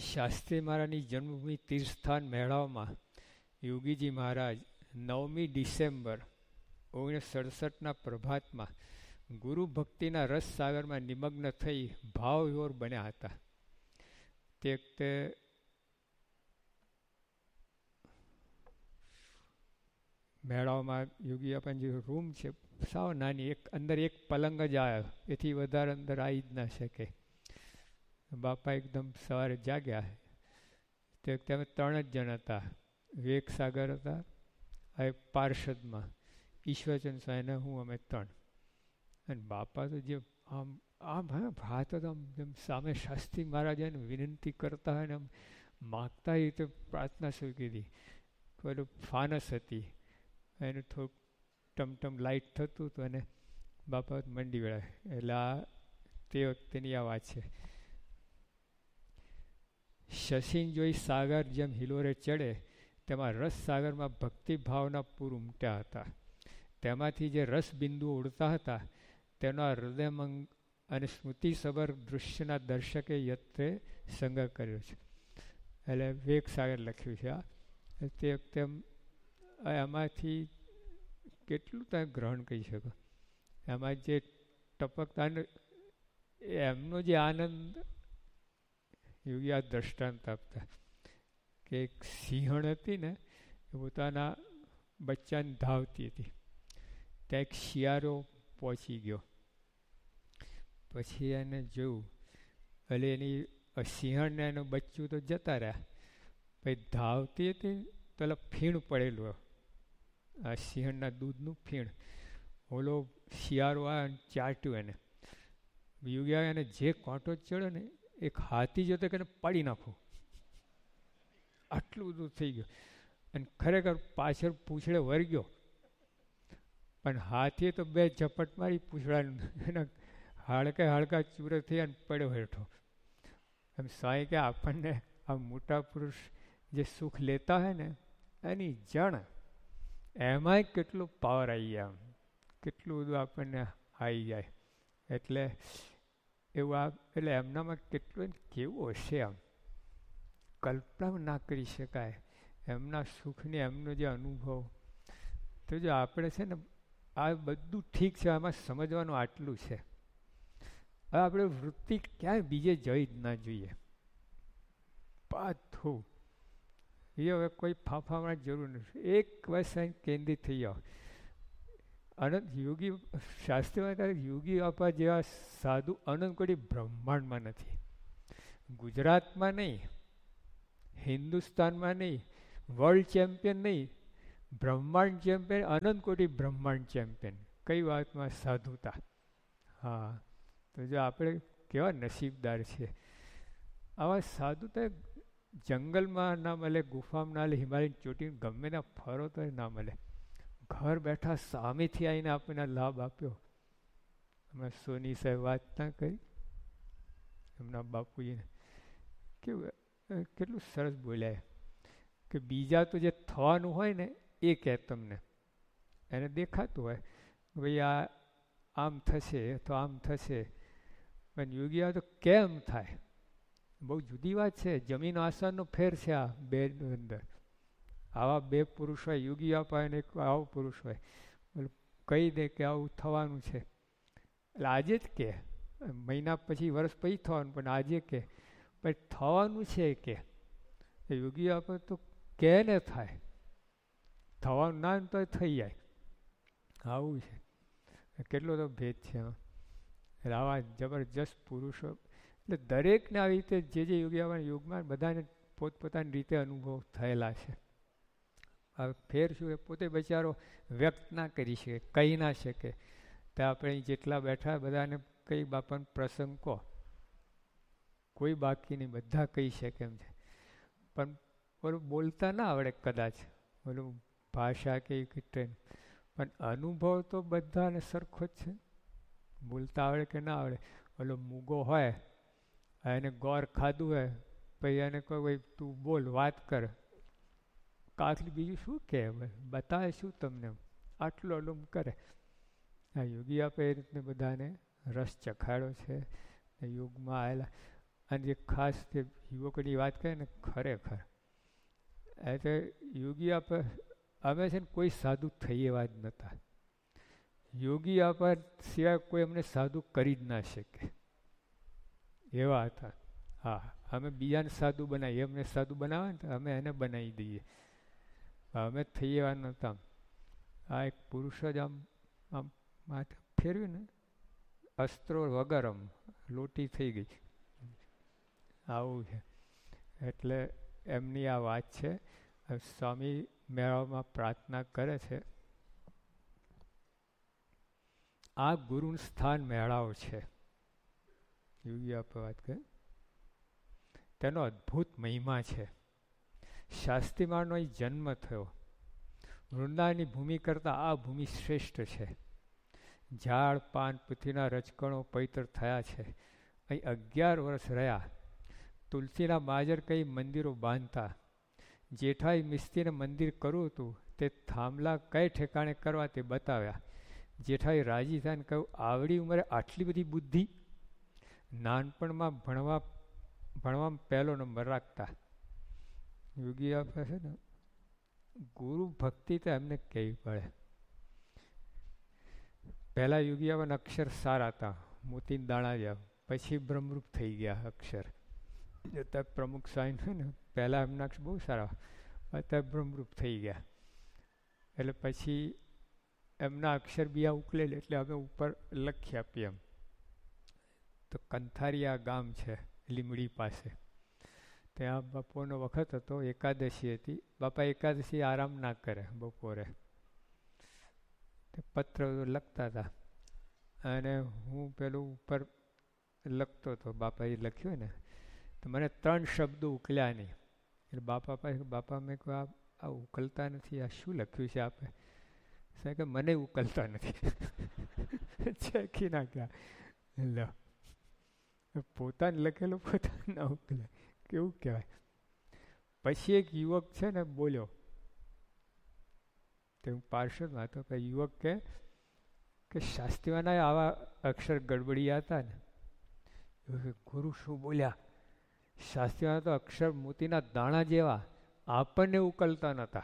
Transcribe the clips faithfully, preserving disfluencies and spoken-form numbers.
શાસ્ત્રી મહારાજની જન્મભૂમિ તીર્થસ્થાન મેળાવમાં યોગીજી મહારાજ નવમી ડિસેમ્બર ઓગણીસો સડસઠના પ્રભાતમાં ગુરુ ભક્તિના રસ સાગરમાં નિમગ્ન થઈ ભાવવિભોર બન્યા હતા. તે વખતે મેળાઓમાં યોગી આપણને જે રૂમ છે સાવ નાની, એક અંદર એક પલંગ જ આવ્યો, એથી વધારે અંદર આવી જ ના શકે. બાપા એકદમ સવારે જાગ્યા. તે વખતે અમે ત્રણ જ જણ હતા. વિવેક સાગર હતા, આ પાર્ષદમાં ઈશ્વરચંદ સ્વામીને હું, અમે ત્રણ. અને બાપા તો જે આમ આમ હા હાથ તો આમ જેમ સામે શાસ્ત્રી મહારાજાને વિનંતી કરતા હોય ને આમ માગતા એ રીતે પ્રાર્થના શરૂ કરી. પેલું ફાનસ હતી, એનું થોડુંક ટમટમ લાઇટ થતું હતું અને બાપા મંડી વળે. એટલે આ તે વખતેની આ વાત છે. શશીન જોઈ સાગર જેમ હિલોરે ચડે તેમાં રસ સાગરમાં ભક્તિ ભાવના પૂર ઉમટ્યા હતા. તેમાંથી જે રસ બિંદુઓ ઉડતા હતા તેનો આ હૃદયમંગ અને સ્મૃતિસભર દૃશ્યના દર્શકે યત્રે સંગ્રહ કર્યો છે. એટલે વિવેક સાગર લખ્યું છે. આ તે વખતે એમાંથી કેટલું તમે ગ્રહણ કરી શકો. એમાં જે ટપકતા એમનો જે આનંદ યોગી આ દ્રષ્ટાંત આપતા કે એક સિંહણ હતી ને એ પોતાના બચ્ચાને ધાવતી હતી. ત્યાં એક શિયાળો પહોંચી ગયો. પછી એને જોયું એટલે એની સિંહણને એનું બચ્ચું તો જતા રહ્યા. પછી ધાવતી હતી પેલા ફીણ પડેલું, આ સિંહણના દૂધનું ફીણ. ઓલો શિયાળો આ ચાટ્યું એને. યોગી આવે એને જે કાંટો ચડ્યો ને એક હાથી જોતો કે પાડી નાખો, આટલું બધું થઈ ગયું. અને ખરેખર પાછળ પૂંછડે વળગ્યો, પણ હાથીએ તો બે ઝપટ મારી પૂંછડાનું, એના હાડકે હાડકા ચૂર થઈ અને પડ્યો હેઠો. એમ સાંઈ કે આપણને આ મોટા પુરુષ જે સુખ લેતા હોય ને એની જણ એમાંય કેટલું પાવર આવી જાય, આમ કેટલું બધું આપણને આવી જાય. એટલે એવું આ એટલે એમનામાં કેટલું કેવું હશે, આમ કલ્પના ના કરી શકાય એમના સુખને, એમનો જે અનુભવ. તો જો આપણે છે ને આ બધું ઠીક છે, આમાં સમજવાનું આટલું છે. હવે આપણે વૃત્તિ ક્યાંય બીજે જઈ જ ના જોઈએ. પાથું એ હવે કોઈ ફાંફામાં જરૂર નથી. એક વર્ષ કેન્દ્રિત થઈ જાઓ. અનંત યોગી શાસ્ત્રીમાં કહે યોગી આપવા જેવા સાધુ અનંત કોટી બ્રહ્માંડમાં નથી. ગુજરાતમાં નહીં, હિન્દુસ્તાનમાં નહીં, વર્લ્ડ ચેમ્પિયન નહીં, બ્રહ્માંડ ચેમ્પિયન, અનંત કોટી બ્રહ્માંડ ચેમ્પિયન. કઈ વાતમાં સાધુતા. હા, તો જો આપણે કેવા નસીબદાર છીએ. આવા સાધુતા જંગલમાં ના મળે, ગુફામાં ના મળે, હિમાલયની ચોટીને ગમે ત્યાં ફરો તો ના મળે. ઘર બેઠા સામેથી આવીને આપણને લાભ આપ્યો. હમણાં સોની સાહેબ વાત ના કરી એમના બાપુજીને, કેવું કેટલું સરસ બોલ્યા કે બીજા તો જે થવાનું હોય ને એ કહે તમને, એને દેખાતું હોય ભાઈ આ આમ થશે તો આમ થશે, પણ યોગી આવે તો કેમ થાય. બહુ જુદી વાત છે. જમીન આસમાનનો ફેર છે આ બે અંદર. આવા બે પુરુષ હોય, યોગી આપા ને એક આવો પુરુષ હોય, કહી દે કે આવું થવાનું છે. એટલે આજે જ કે, મહિના પછી વર્ષ પછી થવાનું, પણ આજે કે પણ થવાનું છે કે યોગી આપે તો કે ને થાય, થવાનું ના તો થઈ જાય. આવું છે. કેટલો તો ભેદ છે. એટલે આવા જબરજસ્ત પુરુષો, એટલે દરેકને આવી રીતે જે જે યોગી આવવાના યોગમાં બધાને પોતપોતાની રીતે અનુભવ થયેલા છે. હવે ફેર શું એ પોતે બચારો વ્યક્ત ના કરી શકે, કહી ના શકે. તો આપણે જેટલા બેઠા બધાને કઈ બાપાનો પ્રસંગ કહો, કોઈ બાકી નહીં, બધા કહી શકે એમ છે. પણ ઓલું બોલતા ના આવડે કદાચ, ઓલું ભાષા કે ટ્રેન, પણ અનુભવ તો બધાને સરખો જ છે. બોલતા આવડે કે ના આવડે. ઓલો મૂગો હોય, એને ગોર ખાધું હોય, પછી એને કહો ભાઈ તું બોલ, વાત કર, કાકલી બીજું શું કહે, બતાવે શું તમને, આટલું અલુમ કરે. આ યોગી આપે એ રીતને બધાને રસ ચખાડ્યો છે. યોગમાં આવેલા અને જે ખાસ જે યુવકોની વાત કરે ને ખરેખર એટલે યોગી આપણે અમે છે ને કોઈ સાધુ થઈ એવા જ નહોતા. યોગી આપવા સિવાય કોઈ અમને સાધુ કરી જ ના શકે એવા હતા. હા, અમે બીજાને સાધુ બનાવીએ, એમને સાધુ બનાવે ને તો અમે એને બનાવી દઈએ. અમે થઈ એવા નહોતા. આ એક પુરુષ જ આમ આમ માથે ફેરવ્યું ને અસ્ત્રો વગર આમ લોટી થઈ ગઈ. આવું છે. એટલે એમની આ વાત છે. સ્વામી મેળામાં પ્રાર્થના કરે છે. આ ગુરુનું સ્થાન મેળાઓ છે. યોગી આપણે વાત કરે તેનો અદ્ભુત મહિમા છે. શાસ્ત્રીમાનો અહીં જન્મ થયો. વૃંદાવનની ભૂમિ કરતાં આ ભૂમિ શ્રેષ્ઠ છે. ઝાડ પાન પૃથ્વીના રજકણો પવિત્ર થયા છે. અહીં અગિયાર વર્ષ રહ્યા. તુલસીના માજર કઈ મંદિરો બાંધતા. જેઠાઈ મિસ્ત્રીને મંદિર કરવું હતું તે થાંભલા કઈ ઠેકાણે કરવા તે બતાવ્યા. જેઠાઈ રાજી થઈને કહ્યું, આવડી ઉંમરે આટલી બધી બુદ્ધિ. નાનપણમાં ભણવા ભણવામાં પહેલો નંબર રાખતા. યોગી આપે છે ને ગુરુ ભક્તિ તો એમને કહેવી પડે. પહેલા યોગી આપવાના અક્ષર સારા હતા, મોતી દાણા જેવા. પછી બ્રહ્મરૂપ થઈ ગયા અક્ષર. અત્યારે પ્રમુખ સાઈન છે ને પહેલાં એમના અક્ષર બહુ સારા, અત્યારે બ્રહ્મરૂપ થઈ ગયા. એટલે પછી એમના અક્ષર બી આ ઉકલેલ એટલે અમે ઉપર લખી આપીએ એમ. તો કંથારિયા ગામ છે લીમડી પાસે. ત્યાં બપોરનો વખત હતો, એકાદશી હતી. બાપા એકાદશી આરામ ના કરે બપોરે, તે પત્ર લખતા હતા. અને હું પેલું ઉપર લખતો હતો. બાપાએ લખ્યું ને તો મને ત્રણ શબ્દો ઉકલ્યા નહીં. એટલે બાપા પાસે બાપા મેં કહ્યું, આ આ ઉકલતા નથી, આ શું લખ્યું છે આપે? સાહેબ કે મને ઉકલતા નથી. ચેકી નાખ્યા. લો, પોતાને લખેલું પોતાને ના ઉકલે, કેવું કહેવાય. પછી એક યુવક છે ને બોલ્યો, તે હું પાર્ષદમાં હતો, કે યુવક કહે કે શાસ્ત્રીઓના આવા અક્ષર ગડબડિયા હતા ને. ગુરુ શું બોલ્યા? શાસ્ત્રીઓના તો અક્ષર મોતીના દાણા જેવા, આપણને ઉકલતા નહોતા.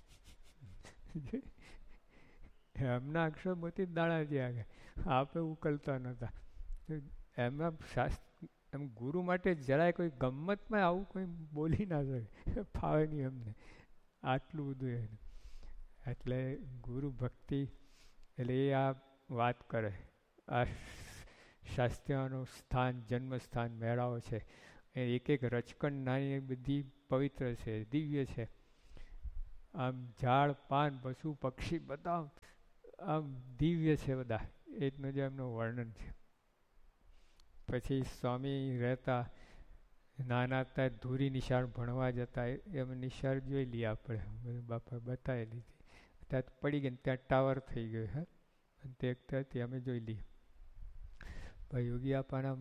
એમના અક્ષર મોતી દાણા જેવા, આપણે ઉકલતા નહોતા. એમના શાસ્ત્ર એમ ગુરુ માટે જરાય કોઈ ગમ્મતમાં આવું કોઈ બોલી ના શકે, ફાવે નહીં અમને. આટલું બધું એને. એટલે ગુરુ ભક્તિ એટલે એ આ વાત કરે. આ શાસ્ત્રીઓનું સ્થાન, જન્મસ્થાન મેળાઓ છે. એક એક રચકણ નાની બધી પવિત્ર છે, દિવ્ય છે. આમ ઝાડ પાન પશુ પક્ષી બધા આમ દિવ્ય છે બધા. એટલું જ એમનું વર્ણન છે. પછી સ્વામી રહેતા નાના હતા, ધૂરી નિશાળ ભણવા જતા. એમ નિશાળ જોઈ લઈએ આપણે, બાપા બતાવી લીધી. ત્યાં પડી ગઈ, ત્યાં ટાવર થઈ ગયો હે. અને તે એકતાથી અમે જોઈ લઈએ. ભાઈ યોગી આપાના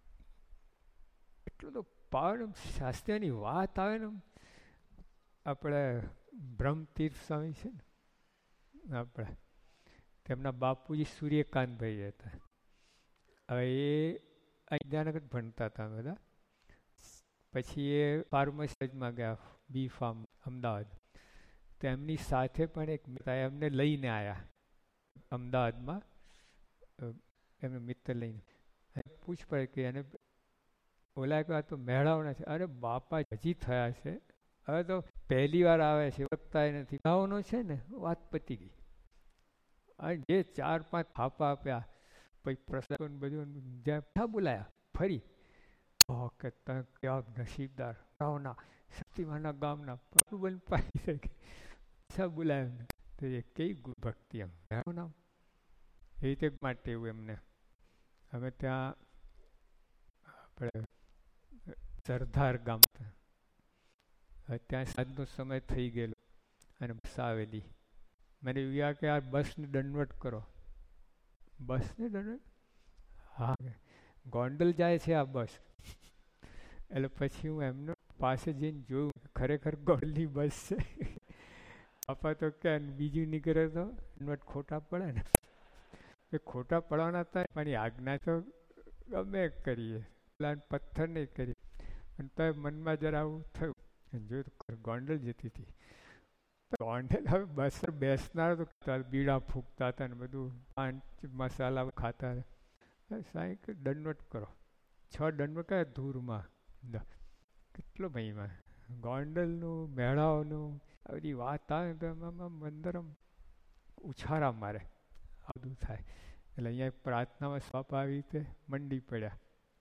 એટલું તો પાવર, શાસ્ત્રીની વાત આવે ને. આપણે બ્રહ્મતીર્થ સ્વામી છે ને આપણે, તેમના બાપુજી સૂર્યકાંતભાઈ હતા. હવે એ અજ્ઞાનક જ ભણતા હતા બધા. પછી એ ફાર્મસીમાં ગયા, બી ફાર્મ અમદાવાદ. તો એમની સાથે પણ એક મિત્ર એમને લઈને આવ્યા અમદાવાદમાં, એમને મિત્ર લઈને. પૂછ પડે કે એને ઓલા કે આ તો મેળાવના છે. અરે બાપા હજી થયા છે, હવે તો પહેલી વાર આવે છે, વખતા નથી. મેળાવનો છે ને વાત પતી ગઈ. અને જે ચાર પાંચ થાપા આપ્યા, પછી પ્રસાદ બધું જ્યાં બોલાયા ફરી. કે તમે કેવા નસીબદાર, ગામના શક્તિમાના ગામના પગલું બન પાડી શકે. સબ બોલાય તો એ કઈ ભક્તિ એમ નામ એ રીતે માટે એવું એમને. અમે ત્યાં આપણે સરદાર ગામ, ત્યાં સાંજનો સમય થઈ ગયેલો અને બસ આવેલી. મને એવું યાદ કે આ બસને દંડવટ કરો. બસને દંડવટ? હા, ગોંડલ જાય છે આ બસ. એટલે પછી હું એમનો પાસે જઈને જોયું, ખરેખર ગોંડલની બસ છે. બાપા તો કે બીજું નીકળે તો દંડવટ ખોટા પડે ને. એ ખોટા પડવાના હતા, પણ આજ્ઞા તો ગમે કરીએ. પ્લાન પથ્થર નહીં કરી. અને તો મનમાં જરા આવું થયું, જોયું ગોંડલ જતી હતી. ગોંડલ હવે બસ બેસનાર તો બીડા ફૂંકતા હતા ને બધું પાન મસાલા ખાતા હતા. સાંઈ કે દંડવટ કરો. છ દંડવટ કયા ધૂરમાં કેટલો મહિમા. ગોંડલનું મેળાઓનું આ બધી વાત આવે તો એમાં અંદર આમ ઉછાળા મારે, આ બધું થાય. એટલે અહીંયા પ્રાર્થનામાં સ્વાપ આવી રીતે મંડી પડ્યા.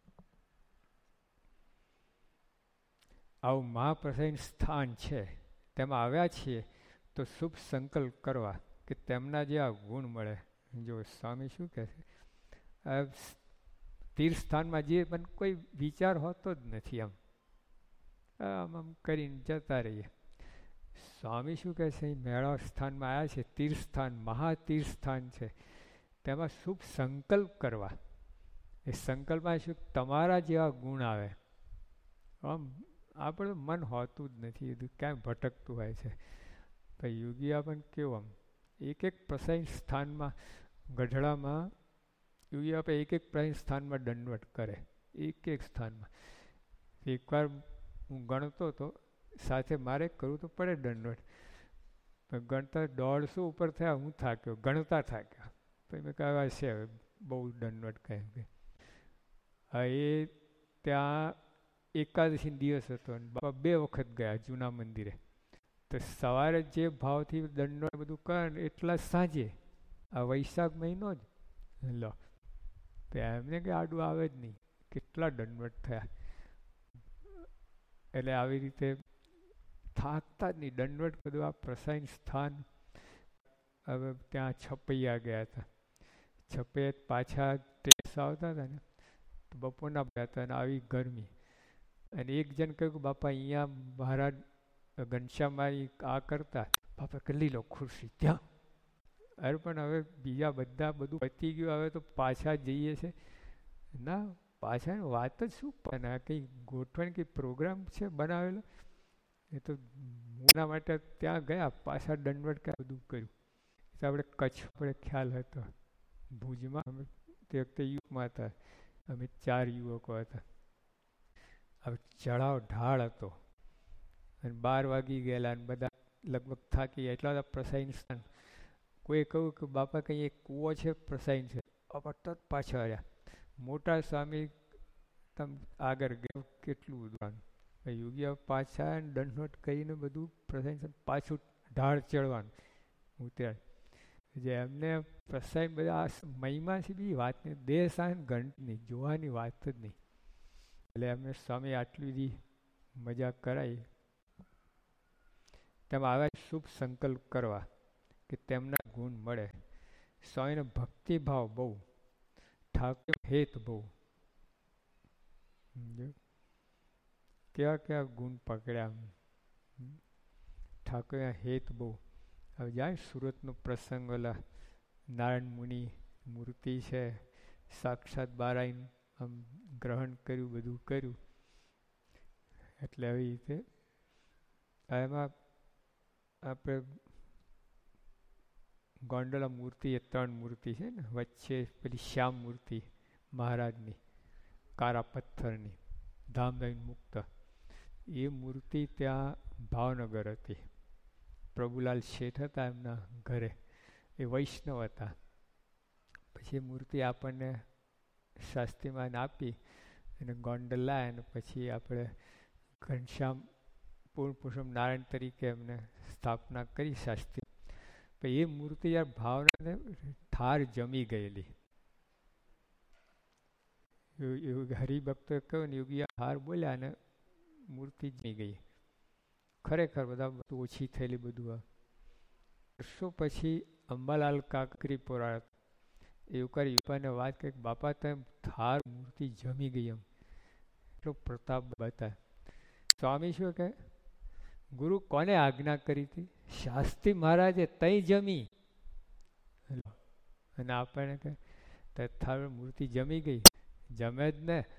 આવું મહાપ્રસાદ સ્થાન છે, તેમાં આવ્યા છીએ તો શુભ સંકલ્પ કરવા કે તેમના જે આ ગુણ મળે. જો સ્વામી શું કહે છે, તીર્થસ્થાનમાં જે પણ કોઈ વિચાર હોતો જ નથી. આમ આમ આમ કરીને જતા રહીએ. સ્વામી શું કહે છે, મેળા સ્થાનમાં આવ્યા છે, તીર્થસ્થાન મહાતીર્થસ્થાન છે, તેમાં શુભ સંકલ્પ કરવા. એ સંકલ્પમાં શું તમારા જેવા ગુણ આવે. આમ આપણું મન હોતું જ નથી, બધું ક્યાંય ભટકતું હોય છે. ભાઈ યોગીયા પણ કેવું આમ એક એક પ્રસંગ સ્થાનમાં ગઢડામાં યોગીયા પણ એક એક પ્રસંગ સ્થાનમાં દંડવટ કરે, એક એક સ્થાનમાં. એકવાર હું ગણતો હતો, સાથે મારે કરવું તો પડે દંડવટ. પણ ગણતા દોઢસો ઉપર થયા, હું થાક્યો, ગણતા થાક્યા. પછી મેં કહ્યું છે હવે બહુ દંડવટ કહે. હા એ ત્યાં એકાદશી દિવસ હતો અને બાપા બે વખત ગયા જૂના મંદિરે. તો સવારે જે ભાવથી દંડવટ બધું કરે ને એટલા સાંજે, આ વૈશાખ મહિનો જ લો, તો એમને કંઈ આડું આવે જ નહીં, કેટલા દંડવટ થયા. એટલે આવી રીતે થાકતા જ નહીં. દંડવટ બધું આ પ્રસાદ સ્થાન. હવે ત્યાં છપૈયા ગયા હતા. છપૈયા પાછા ટ્રેસ આવતા હતા ને તો બપોરના ગયા હતા અને આવી ગરમી. અને એક જણ કહ્યું કે બાપા અહીંયા મહારાજ ઘનશ્યામભાઈ આ કરતા, બાપા કરી લો ખુરશી ત્યાં. અરે પણ હવે બીજા બધા બધું પતી ગયું, હવે તો પાછા જઈએ છે. ના પાછા વાત જ શું, પણ આ કંઈ ગોઠવણ કંઈ પ્રોગ્રામ છે બનાવેલો. એ તો એના માટે ત્યાં ગયા, પાછા દંડવટ ક્યાં બધું કર્યું. તો આપણે કચ્છ આપણે ખ્યાલ હતો, ભુજમાં અમે તે વખતે યુગમાં હતા, અમે ચાર યુવકો હતા. હવે ચઢાવ ઢાળ હતો અને બાર વાગી ગયેલા અને બધા લગભગ થાકી ગયા. એટલા બધા પ્રસાદ સ્થાન. કોઈ કહ્યું કે બાપા કંઈ એક કૂવો છે, પ્રસાદ છે. બાપા તરત પાછા આવ્યા. મોટા સ્વામી તમે આગળ ગયો કેટલું બધું. યોગી પાછા દંડવટ કરીને બધું પ્રસાદ પાછું ઢાળ ચડવાનું ઉતરાય. જે એમને પ્રસાદ બધા આ મહિમાથી બી વાત નહીં, દેહ સાન ઘંટ નહીં, જોવાની વાત જ નહીં. એટલે એમને સ્વામી આટલી બધી મજા કરાવી. તેમાં આવ્યા શુભ સંકલ્પ કરવા કે તેમના ગુણ મળે. સ્વામીનો ભક્તિભાવ બહુ, ઠાકોર હેત બહુ. કેવા કેવા ગુણ પકડ્યા. ઠાકોર હેત બહુ. હવે જાય સુરતનો પ્રસંગ, ઓલા નારાયણ મુનિ મૂર્તિ છે, સાક્ષાત બારાઈન આમ ગ્રહણ કર્યું, બધું કર્યું. એટલે આવી રીતે એમાં આપણે ગોંડલા મૂર્તિ એ ત્રણ મૂર્તિ છે ને, વચ્ચે પેલી શ્યામ મૂર્તિ મહારાજની કારા પથ્થરની ધામધન મુક્ત. એ મૂર્તિ ત્યાં ભાવનગર હતી. પ્રભુલાલ શેઠ હતા એમના ઘરે, એ વૈષ્ણવ હતા. પછી મૂર્તિ આપણને શાસ્ત્રીમાં આપી અને ગોંડલ લાવ્યા અને પછી આપણે ઘનશ્યામ પૂર્ણ પુરુષોત્તમ નારાયણ તરીકે એમને સ્થાપના કરી શાસ્ત્રી. પછી એ મૂર્તિ યાર ભાવનાને ઠાર જમી ગયેલી. એવું હરિભક્તોએ કહ્યું ને, યોગી હાર બોલ્યા અને મૂર્તિ જમી ગઈ. ખરેખર બધા બધું ઓછી થયેલી બધું. વર્ષો પછી અંબાલાલ કાકરી પોરા એવું કરી યુપાને વાત કરી, બાપા તેમ થાર મૂર્તિ જમી ગઈ. એમ એટલો પ્રતાપ બતાય. સ્વામી શું કહે, ગુરુ કોને આજ્ઞા કરી હતી? શાસ્ત્રી મહારાજે તઈ જમી. અને આપણને કહે થાર મૂર્તિ જમી ગઈ, જમે જ ને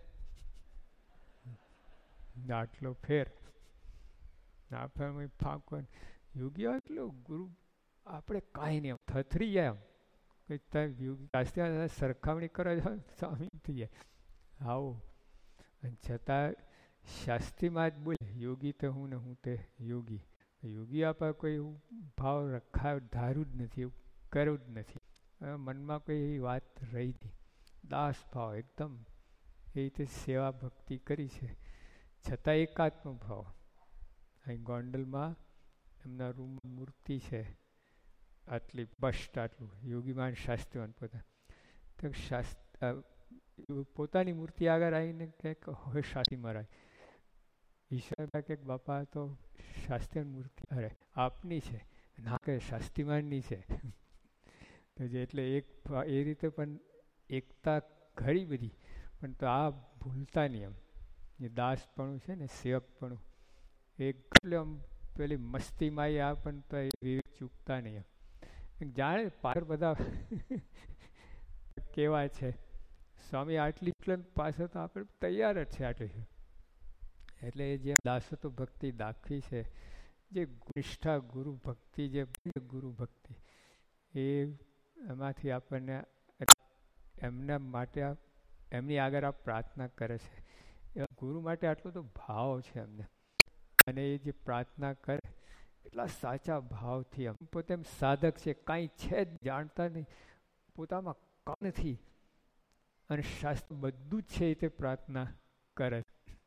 આટલો ફેર. આપણે ફાંકો યોગી એટલો ગુરુ આપણે કાંઈ નહીં, થથરી જાય. એમ સરખામણી કરે સ્વામી થઈ જાય. આવું અને છતાં શાસ્ત્રીમાં જ બોલે યોગી તો હું ને હું તે યોગી. યોગી આપા કોઈ એવું ભાવ રખા ધારું જ નથી, એવું કર્યું જ નથી. મનમાં કોઈ એવી વાત રહી નહીં. દાસ ભાવ એકદમ એ રીતે સેવા ભક્તિ કરી છે. છતાં એકાત્મ ભાવ. અહીં ગોંડલમાં એમના રૂમ મૂર્તિ છે આટલી બસ્ટ આટલું યોગીમાન શાસ્ત્રીવાન પોતા. તો શાસ્ત્ર પોતાની મૂર્તિ આગળ આવીને કંઈક હવે શાસ્ત્રી મહારાજ ઈશ્વર કે બાપા તો શાસ્ત્રીની મૂર્તિ અરે આપની છે ના કે શાસ્ત્રીમાનની છે. તો જે એટલે એક એ રીતે પણ એકતા ઘણી બધી, પણ તો આ ભૂલતા નહીં. એમ જે દાસપણું છે ને સેવકપણું એક એટલે આમ પેલી મસ્તીમાં આ પણ તો એ વિવેક ચૂકતા નહીં. એમ જાણે પાછળ બધા કેવા છે સ્વામી આટલી પાછળ તો આપણે તૈયાર જ છે આટલી. એટલે એ જે દાસત્વ ભક્તિ દાખવી છે, જે નિષ્ઠા ગુરુ ભક્તિ, જે ગુરુ ભક્તિ એ એમાંથી આપણને એમના માટે એમની આગળ આ પ્રાર્થના કરે છે. એ ગુરુ માટે આટલો તો ભાવ છે એમને. અને એ જે પ્રાર્થના કરે એટલા સાચા ભાવથી, એમ પોતે એમ સાધક છે, કાંઈ છે જ જાણતા નહીં, પોતામાં કાંઈ નથી અને શાસ્ત્ર બધું જ છે એ તે પ્રાર્થના કરે.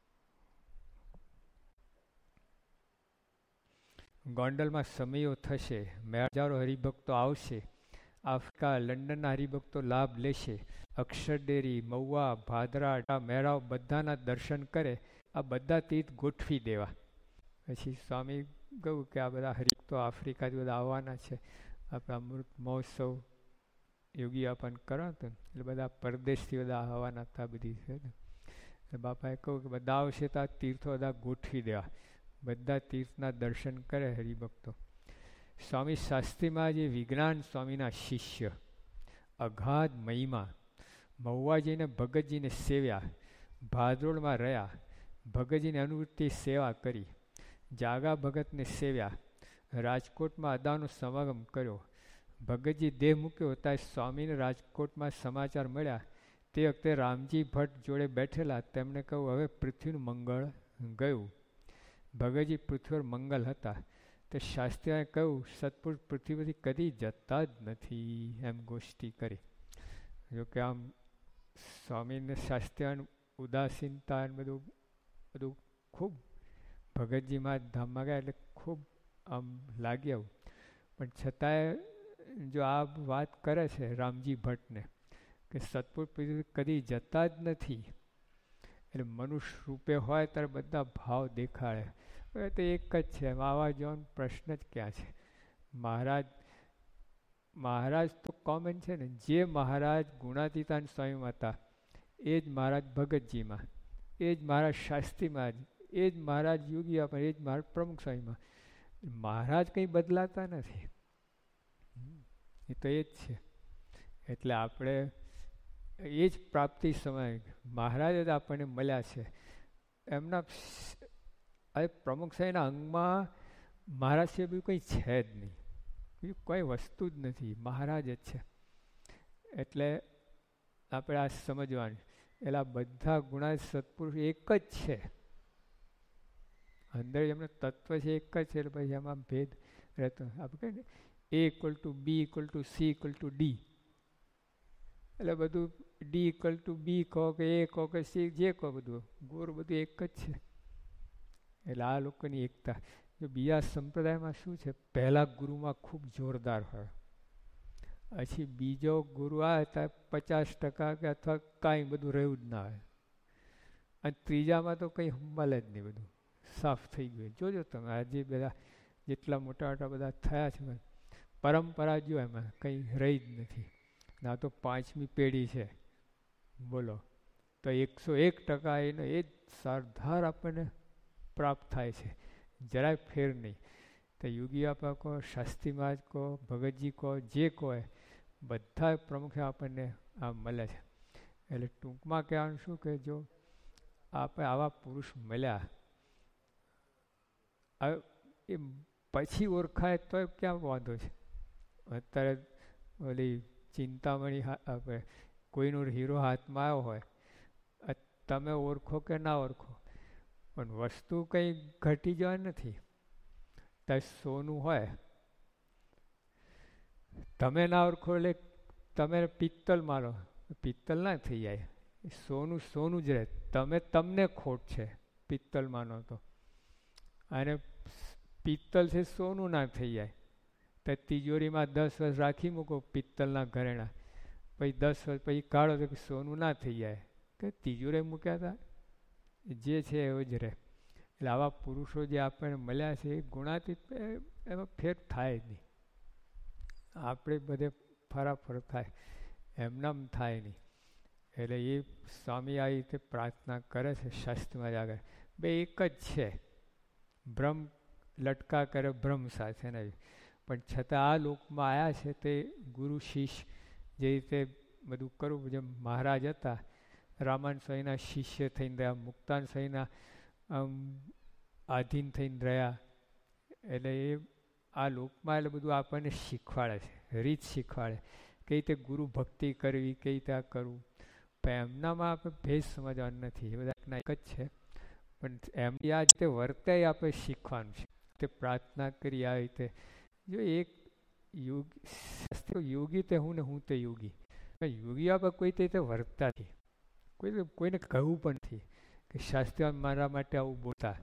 ગોંડલમાં સમયો થશે, હજારો હરિભક્તો આવશે. આફ્રિકા લંડનના હરિભક્તો લાભ લેશે. અક્ષરડેરી, મહુવા, ભાદરા, મેરાવ બધાના દર્શન કરે. આ બધા તીર્થ ગોઠવી દેવા. પછી સ્વામી કહ્યું કે આ બધા હરિભક્તો આફ્રિકાથી બધા આવવાના છે, આપણે અમૃત મહોત્સવ યોગી આપણ કરાવતો એટલે બધા પરદેશથી બધા આવવાના હતા બધી છે ને. એટલે બાપાએ કહ્યું કે બધા આવશે તો આ તીર્થો બધા ગોઠવી દેવા. બધા તીર્થના દર્શન કરે હરિભક્તો. સ્વામી શાસ્ત્રીમાં જે વિજ્ઞાન સ્વામીના શિષ્ય અગાધ મહિમા, મહુવાજીને ભગતજીને સેવ્યા, ભાદરોળમાં રહ્યા, ભગતજીની અનુવૃત્તિ સેવા કરી, જાગા ભગતને સેવ્યા, રાજકોટમાં અદાનો સમાગમ કર્યો. ભગતજી દેહ મૂક્યો ત્યાં સ્વામીને રાજકોટમાં સમાચાર મળ્યા. તે વખતે રામજી ભટ્ટ જોડે બેઠેલા. તેમણે કહ્યું હવે પૃથ્વીનું મંગળ ગયું. ભગતજી પૃથ્વી પર મંગલ હતા. તે શાસ્ત્રીએ કહ્યું સત્પુરુષ પૃથ્વી પરથી કદી જતા જ નથી, એમ ગોષ્ઠી કરી. જોકે આમ સ્વામીને શાસ્ત્રીય ઉદાસીનતા બધું બધું ખૂબ ભગતજીમાં ધામમાં ગયા એટલે ખૂબ આમ લાગી આવું. પણ છતાંય જો આ વાત કરે છે રામજી ભટ્ટને કે સત્પુરુષ પૃથ્વી કદી જતા જ નથી, એટલે મનુષ્ય રૂપે હોય ત્યારે બધા ભાવ દેખાડે. હવે તો એક જ છે, આવા જવાનો પ્રશ્ન જ ક્યાં છે. મહારાજ મહારાજ તો કોમન છે ને. જે મહારાજ ગુણાતીતાન સ્વામીમાં હતા એ જ મહારાજ ભગતજીમાં, એ જ મહારાજ શાસ્ત્રીમાં, એ જ મહારાજ યોગી આપણ, એ જ મહારાજ પ્રમુખ સ્વામીમાં. મહારાજ કંઈ બદલાતા નથી, એ તો એ જ છે. એટલે આપણે એ જ પ્રાપ્તિ સમય મહારાજ જ આપણને મળ્યા છે. એમના હવે પ્રમુખ સાહેબના અંગમાં મહારાજ સિવાય બીજું કંઈ છે જ નહીં, બીજું કોઈ વસ્તુ જ નથી, મહારાજ જ છે. એટલે આપણે આ સમજવાનું એટલે બધા ગુણા સત્પુરુષ એક જ છે, અંદર એમનું તત્વ છે એક જ છે. એટલે પછી એમાં ભેદ રહેતો આપણે કહીએ ને એ equal to B equal to C equal to D, એટલે બધું ડી ઇક્વલ ટુ બી કહો કે એ કહો કે સી જે કહો બધું ગોર બધું એક જ છે. એટલે આ લોકોની એકતા. જો બીજા સંપ્રદાયમાં શું છે, પહેલા ગુરુમાં ખૂબ જોરદાર હોય, પછી બીજો ગુરુ આવે ત્યાં પચાસ ટકા કે અથવા કાંઈ બધું રહ્યું જ ના હોય, અને ત્રીજામાં તો કંઈ મળે જ નહીં, બધું સાફ થઈ ગયું. જોજો તમે આજે બધા જેટલા મોટા મોટા બધા થયા છે પરંપરા જો એમાં કંઈ રહી જ નથી. ના તો પાંચમી પેઢી છે બોલો તો એકસો એક ટકા એનો એ જ સરદાર આપણને પ્રાપ્ત થાય છે, જરાય ફેર નહીં. તો યોગી આપા કહો, શાસ્ત્રીમાં જ કહો, ભગતજી કહો, જે કહો બધા પ્રમુખ આપણને આ મળે છે. એટલે ટૂંકમાં કહેવાનું શું કે જો આપણે આવા પુરુષ મળ્યા એ પછી ઓળખાય તો ક્યાં વાંધો છે. અત્યારે ઓલી ચિંતામણી આપણે કોઈનો હીરો હાથમાં આવ્યો હોય, તમે ઓળખો કે ના ઓળખો, પણ વસ્તુ કંઈ ઘટી જવા નથી. તો સોનું હોય, તમે ના ઓળખો એટલે તમે પિત્તલ મારો, પિત્તલ ના થઈ જાય. સોનું સોનું જ રહે. તમે તમને ખોટ છે પિત્તલ માનો તો, અને પિત્તલ છે સોનું ના થઈ જાય. તો તિજોરીમાં દસ વર્ષ રાખી મૂકો પિત્તલના ઘરેણા, પછી દસ વર્ષ પછી કાઢો તો સોનું ના થઈ જાય કે તિજોરી મૂક્યા હતા, જે છે એવું જ રહે. એટલે આવા પુરુષો જે આપણને મળ્યા છે એ ગુણાતીત, એમાં ફેર થાય જ નહીં. આપણે બધે ફરાફર થાય, એમનામ થાય નહીં. એટલે એ સ્વામી આવી રીતે પ્રાર્થના કરે છે શાસ્ત્રમાં જ આગળ, બે એક જ છે. બ્રહ્મ લટકા કરે બ્રહ્મ સાથે નહીં, પણ છતાં આ લોકમાં આવ્યા છે તે ગુરુ શિષ્ય જે રીતે બધું કરવું. જેમ મહારાજ હતા, રામાન સ્વામીના શિષ્ય થઈને રહ્યા, મુક્તાન સ્વામીના આમ આધીન થઈને રહ્યા. એટલે એ આ લોકમાં એટલે બધું આપણને શીખવાડે છે, રીત શીખવાડે કઈ રીતે ગુરુ ભક્તિ કરવી, કઈ રીતે આ કરવું. પણ એમનામાં આપણે ભેદ સમજવાનું નથી, એ બધા એક જ છે. પણ એમની આ રીતે વર્તે આપણે શીખવાનું છે. તે પ્રાર્થના કરી આ રીતે. જો એક યોગી યોગી તે હું ને હું તે યોગી, યોગી આપણે કોઈ રીતે વર્તતા નથી, કોઈ કોઈને કહ્યું પણ નથી કે શાસ્ત્રી મારા માટે આવું બોલતા,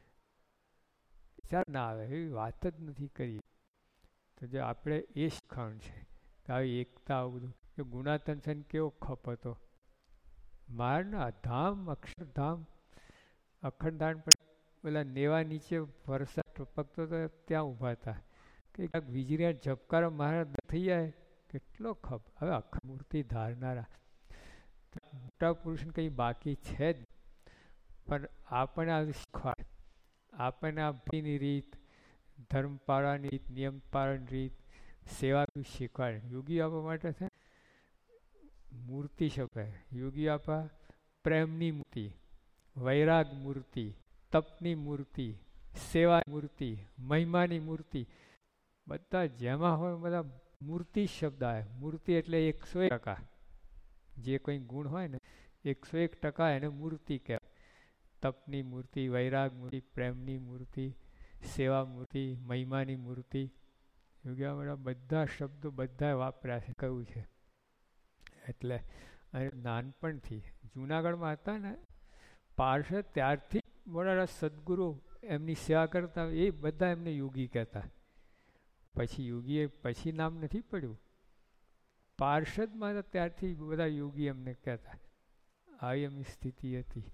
વિચાર ના આવે, એવી વાત જ નથી કરી. તો જે આપણે એ શીખવાનું છે કે આવી એકતા, આવું બધું. એ ગુણાતન કેવો ખપ હતો મારના, ધામ અક્ષરધામ અખંડાણ પણ પેલા નેવા નીચે વરસાદ ટપકતો તો ત્યાં ઊભા હતા કે વીજળીના ઝબકારો મહારાજ થઈ જાય, કેટલો ખપ. હવે અખંડ મૂર્તિ ધારનારા મોટા પુરુષને કંઈ બાકી છે જ, પણ આપણને આ શીખવાડે, આપણને આ ભક્તિની રીત, ધર્મ પાળવાની રીત, નિયમ પાળવાની રીત, સેવા શીખવાડે. યોગી આપવા માટે છે મૂર્તિ શબ્દ, યોગી આપવા પ્રેમની મૂર્તિ, વૈરાગ મૂર્તિ, તપની મૂર્તિ, સેવા મૂર્તિ, મહિમાની મૂર્તિ, બધા જેમાં હોય બધા મૂર્તિ શબ્દ આવે. મૂર્તિ એટલે એકસો એક ટકા જે કોઈ ગુણ હોય ને એકસો એક ટકા એને મૂર્તિ કહેવાય. તપની મૂર્તિ, વૈરાગ મૂર્તિ, પ્રેમની મૂર્તિ, સેવા મૂર્તિ, મહિમાની મૂર્તિ, યોગ્ય બધા શબ્દો બધા વાપર્યા છે, કહ્યું છે. એટલે નાનપણથી જુનાગઢમાં હતા ને પાર્ષદ, ત્યારથી મોટા સદગુરુ એમની સેવા કરતા, એ બધા એમને યોગી કહેતા. પછી યોગીએ પછી નામ નથી પડ્યું, પાર્ષદમાં ત્યારથી બધા યોગી એમને કહેતા. આવી એમની સ્થિતિ હતી.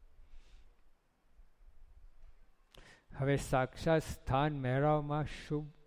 હવે સાક્ષાત સ્થાન મેળવવામાં શુભ